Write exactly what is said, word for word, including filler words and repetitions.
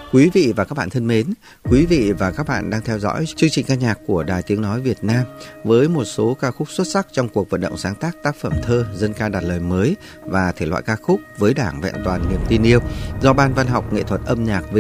Quý vị và các bạn thân mến, quý vị và các bạn đang theo dõi chương trình ca nhạc của Đài Tiếng Nói Việt Nam với một số ca khúc xuất sắc trong cuộc vận động sáng tác tác phẩm thơ, dân ca đặt lời mới và thể loại ca khúc Với Đảng vẹn toàn niềm tin yêu do Ban Văn học Nghệ thuật âm nhạc